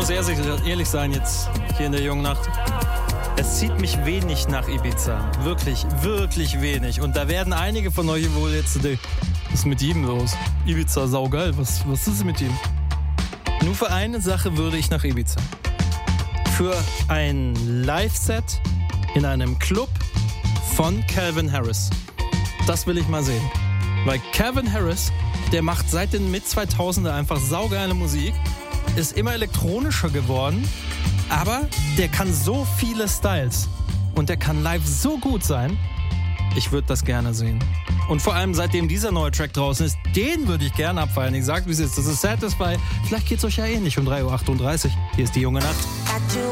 sehr ehrlich sein jetzt hier in der jungen Nacht. Es zieht mich wenig nach Ibiza. Wirklich, wirklich wenig. Und da werden einige von euch wohl jetzt... Was ist mit ihm los? Ibiza, saugeil. Was ist mit ihm? Nur für eine Sache würde ich nach Ibiza. Für ein Live-Set in einem Club von Calvin Harris. Das will ich mal sehen. Weil Calvin Harris, der macht seit den Mid-2000er einfach saugeile Musik, ist immer elektronischer geworden, aber der kann so viele Styles und der kann live so gut sein. Ich würde das gerne sehen. Und vor allem, seitdem dieser neue Track draußen ist, den würde ich gerne abfeiern. Ich sag, wie es ist. Das ist Satisfy. Vielleicht geht's euch ja ähnlich um 3.38 Uhr. Hier ist die junge Nacht.